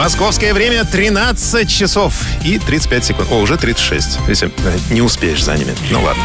Московское время 13 часов и 35 секунд. О, уже 36, если не успеешь за ними. Ну ладно.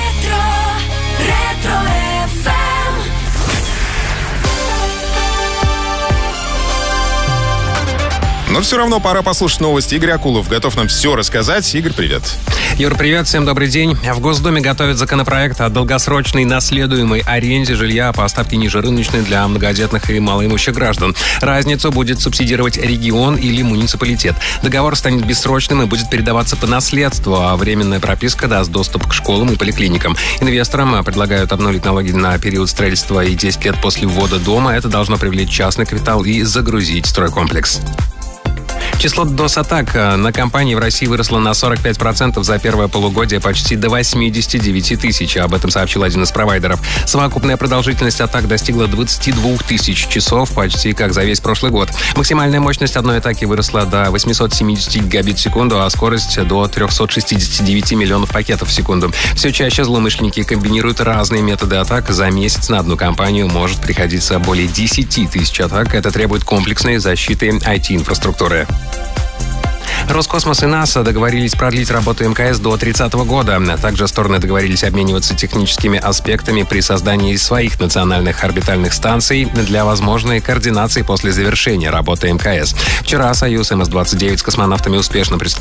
Но все равно пора послушать новости. Игорь Акулов готов нам все рассказать. Игорь, привет. Юр, привет, всем добрый день. В Госдуме готовят законопроект о долгосрочной наследуемой аренде жилья по ставке ниже рыночной для многодетных и малоимущих граждан. Разницу будет субсидировать регион или муниципалитет. Договор станет бессрочным и будет передаваться по наследству, а временная прописка даст доступ к школам и поликлиникам. Инвесторам предлагают обнулить налоги на период строительства и 10 лет после ввода дома. Это должно привлечь частный капитал и загрузить стройкомплекс. Число DDoS-атак на компании в России выросло на 45% за первое полугодие, почти до 89 тысяч. Об этом сообщил один из провайдеров. Совокупная продолжительность атак достигла 22 тысяч часов, почти как за весь прошлый год. Максимальная мощность одной атаки выросла до 870 гигабит в секунду, а скорость до 369 миллионов пакетов в секунду. Все чаще злоумышленники комбинируют разные методы атак. За месяц на одну компанию может приходиться более 10 тысяч атак. Это требует комплексной защиты IT-инфраструктуры. Роскосмос и НАСА договорились продлить работу МКС до 30 года. Также стороны договорились обмениваться техническими аспектами при создании своих национальных орбитальных станций для возможной координации после завершения работы МКС. Вчера Союз МС-29 с космонавтами успешно